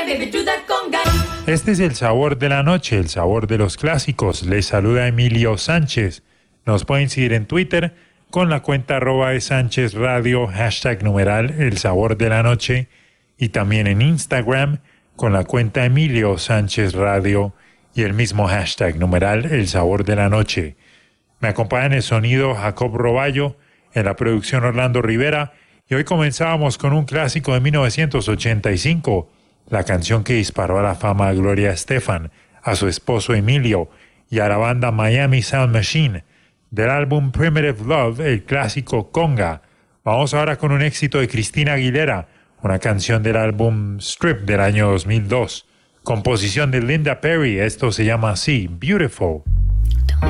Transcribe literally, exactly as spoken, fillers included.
Este es el sabor de la noche, el sabor de los clásicos. Les saluda Emilio Sánchez. Nos pueden seguir en Twitter con la cuenta arroba de Sánchez Radio, hashtag numeral el sabor de la noche, y también en Instagram con la cuenta Emilio Sánchez Radio y el mismo hashtag numeral el sabor de la noche. Me acompaña en el sonido Jacob Roballo, en la producción Orlando Rivera, y hoy comenzábamos con un clásico de mil novecientos ochenta y cinco, la canción que disparó a la fama a Gloria Estefan, a su esposo Emilio y a la banda Miami Sound Machine, del álbum Primitive Love, el clásico Conga. Vamos ahora con un éxito de Christina Aguilera, una canción del álbum Strip del año dos mil dos, composición de Linda Perry. Esto se llama así, Beautiful.